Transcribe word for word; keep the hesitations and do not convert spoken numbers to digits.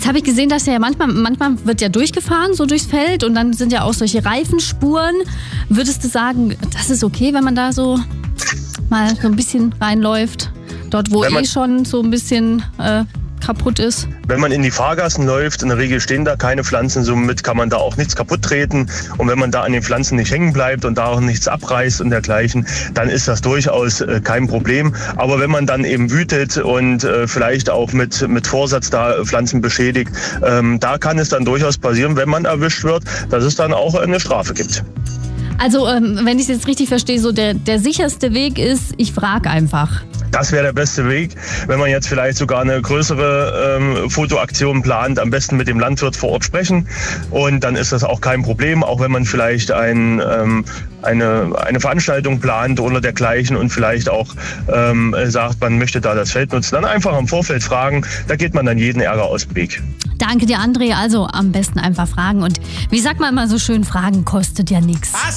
habe ich gesehen, dass ja manchmal, manchmal wird ja durchgefahren, so durchs Feld und dann sind ja auch solche Reifenspuren. Würdest du sagen, das ist okay, wenn man da so mal so ein bisschen reinläuft? Dort, wo eh schon so ein bisschen äh, kaputt ist? Wenn man in die Fahrgassen läuft, in der Regel stehen da keine Pflanzen, somit kann man da auch nichts kaputt treten. Und wenn man da an den Pflanzen nicht hängen bleibt und da auch nichts abreißt und dergleichen, dann ist das durchaus äh, kein Problem. Aber wenn man dann eben wütet und äh, vielleicht auch mit, mit Vorsatz da Pflanzen beschädigt, ähm, da kann es dann durchaus passieren, wenn man erwischt wird, dass es dann auch eine Strafe gibt. Also ähm, wenn ich es jetzt richtig verstehe, so der, der sicherste Weg ist, ich frage einfach. Das wäre der beste Weg, wenn man jetzt vielleicht sogar eine größere ähm, Fotoaktion plant, am besten mit dem Landwirt vor Ort sprechen und dann ist das auch kein Problem, auch wenn man vielleicht ein, ähm, eine, eine Veranstaltung plant oder dergleichen und vielleicht auch ähm, sagt, man möchte da das Feld nutzen, dann einfach im Vorfeld fragen, da geht man dann jeden Ärger aus dem Weg. Danke dir, André. Also am besten einfach fragen und wie sagt man immer so schön, Fragen kostet ja nichts.